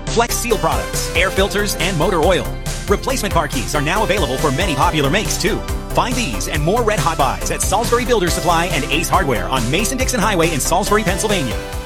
Flex Seal products, air filters, and motor oil. Replacement car keys are now available for many popular makes, too. Find these and more red hot buys at Salisbury Builder Supply and Ace Hardware on Mason-Dixon Highway in Salisbury, Pennsylvania.